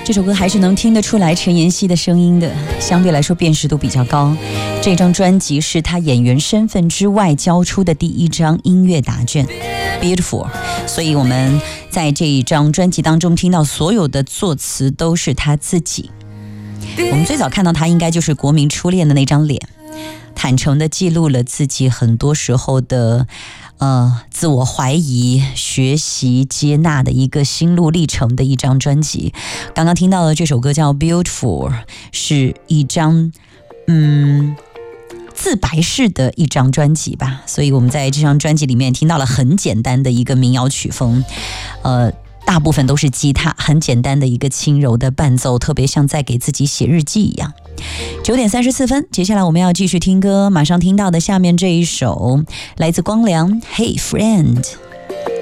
这首歌还是能听得出来陈妍希的声音的，相对来说辨识度比较高。这张专辑是她演员身份之外交出的第一张音乐答卷 Beautiful， 所以我们在这一张专辑当中听到所有的作词都是她自己。我们最早看到她应该就是国民初恋的那张脸，坦诚地记录了自己很多时候的自我怀疑、学习、接纳的一个心路历程的一张专辑。刚刚听到的这首歌叫 Beautiful， 是一张自白式的一张专辑吧，所以我们在这张专辑里面听到了很简单的一个民谣曲风，大部分都是吉他，很简单的一个轻柔的伴奏，特别像在给自己写日记一样。9点34分，接下来我们要继续听歌，马上听到的下面这一首来自光良 Hey Friend。